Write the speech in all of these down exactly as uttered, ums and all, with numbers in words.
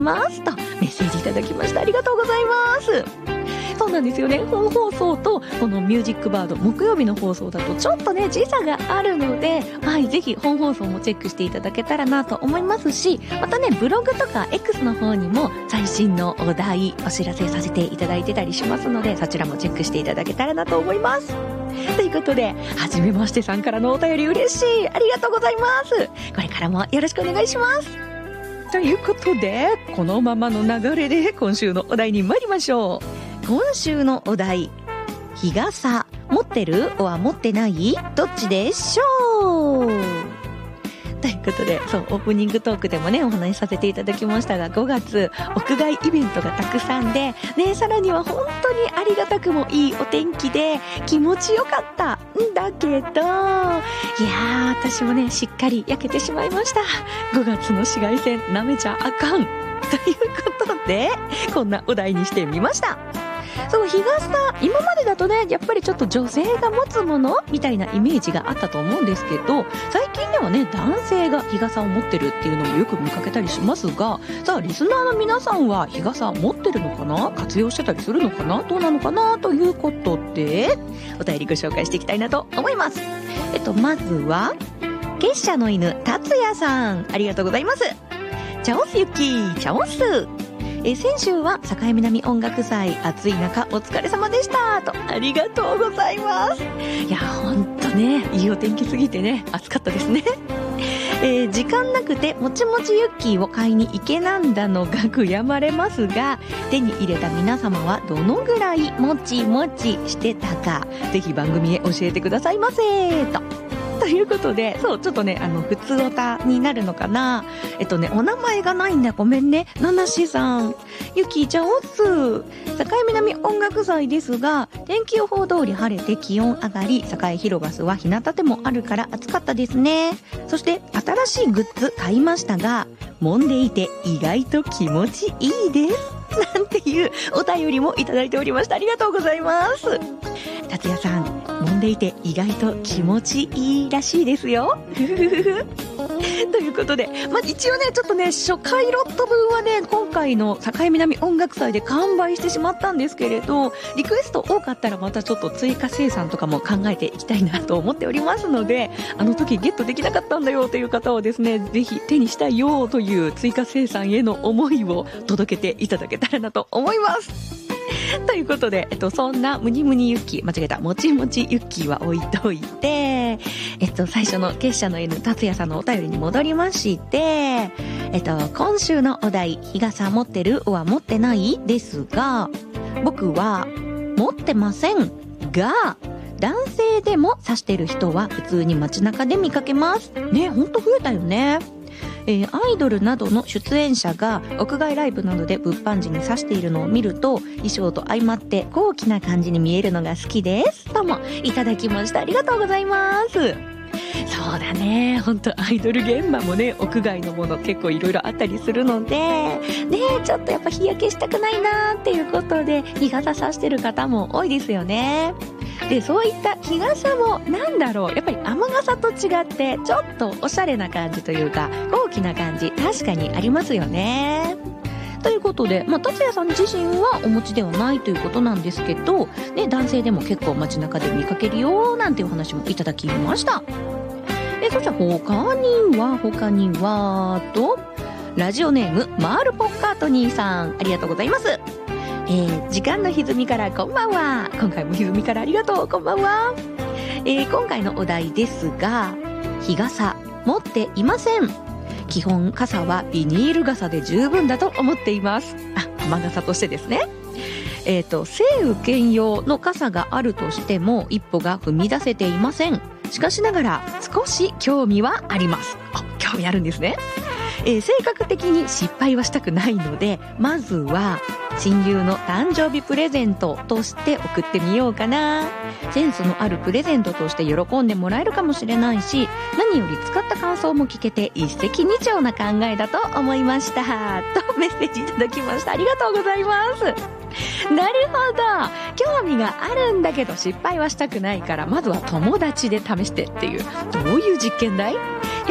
ますとメッセージいただきました。ありがとうございます。そうなんですよね。本放送とこのミュージックバード木曜日の放送だとちょっとね時差があるので、はい、ぜひ本放送もチェックしていただけたらなと思いますし、またねブログとか X の方にも最新のお題お知らせさせていただいてたりしますので、そちらもチェックしていただけたらなと思います。ということで、はじめましてさんからのお便り嬉しい。ありがとうございます。これからもよろしくお願いします。ということで、このままの流れで今週のお題に参りましょう。今週のお題、日傘持ってるは持ってないどっちでしょうということで、そうオープニングトークでもねお話しさせていただきましたが、ごがつ屋外イベントがたくさんでね、さらには本当にありがたくもいいお天気で気持ちよかったんだけど、いやー私もねしっかり焼けてしまいました。ごがつの紫外線舐めちゃあかんということで、こんなお題にしてみました。そう、日傘、今までだとねやっぱりちょっと女性が持つものみたいなイメージがあったと思うんですけど、最近ではね男性が日傘を持ってるっていうのもよく見かけたりしますが、さあリスナーの皆さんは日傘を持ってるのかな、活用してたりするのかな、どうなのかなということでお便りご紹介していきたいなと思います。えっとまずは結社の犬達也さん、ありがとうございます。チャオスユキチャオス、え先週は境南音楽祭、暑い中お疲れ様でしたと、ありがとうございます。いやほんとねいいお天気すぎてね暑かったですね。えー、時間なくてもちもちユッキーを買いに行けなんだのが悔やまれますが、手に入れた皆様はどのぐらいもちもちしてたか、ぜひ番組へ教えてくださいませと。ということで、そうちょっとねあの普通オタになるのかな、えっとねお名前がないんだ、ごめんね。ナナシさん、ゆきちゃんおっす。境南音楽祭ですが天気予報通り晴れて気温上がり、境広バスは日向でもあるから暑かったですね。そして新しいグッズ買いましたが揉んでいて意外と気持ちいいですなんていうお便りもいただいておりました。ありがとうございます。達也さん、揉んでいて意外と気持ちいいらしいですよということで、まあ、一応ねちょっとね初回ロット分はね今回の境南音楽祭で完売してしまったんですけれど、リクエスト多かったらまたちょっと追加生産とかも考えていきたいなと思っておりますので、あの時ゲットできなかったんだよという方はですね、ぜひ手にしたいよという追加生産への思いを届けていただけたらなと思いますということで、えっと、そんなムニムニユッキー、間違えた、もちもちユッキーは置いといて、えっと、最初の結社の犬達也さんのお便りに戻りまして、えっと、今週のお題、日傘持ってるは持ってないですが、僕は持ってませんが、男性でも差してる人は普通に街中で見かけますね。ほんと増えたよね。えー、アイドルなどの出演者が屋外ライブなどで物販時に差しているのを見ると、衣装と相まって高貴な感じに見えるのが好きですともいただきました。ありがとうございます。そうだね、本当アイドル現場もね屋外のもの結構いろいろあったりするのでね、ちょっとやっぱ日焼けしたくないなっていうことで日傘差してる方も多いですよね。でそういった日傘もなんだろう、やっぱり雨傘と違ってちょっとおしゃれな感じというか高貴な感じ確かにありますよね。ということで、まあ、達也さん自身はお持ちではないということなんですけど、ね、男性でも結構街中で見かけるよなんていうお話もいただきました。えそして他には他にはとラジオネームマールポッカートニーさん、ありがとうございます。えー、時間の歪みからこんばんは。今回も歪みからありがとう、こんばんは。えー、今回のお題ですが、日傘持っていません。基本傘はビニール傘で十分だと思っています。あ、雨傘としてですね。えーと、晴雨兼用の傘があるとしても一歩が踏み出せていません。しかしながら少し興味はあります。あ、興味あるんですね。えー、性格的に失敗はしたくないので、まずは親友の誕生日プレゼントとして送ってみようかな。センスのあるプレゼントとして喜んでもらえるかもしれないし、何より使った感想も聞けて一石二鳥な考えだと思いましたとメッセージいただきました。ありがとうございます。なるほど、興味があるんだけど失敗はしたくないから、まずは友達で試してっていう、どういう実験だい？いや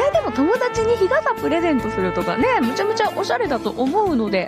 れでも友達に日傘プレゼントするとかね、むちゃむちゃおしゃれだと思うので、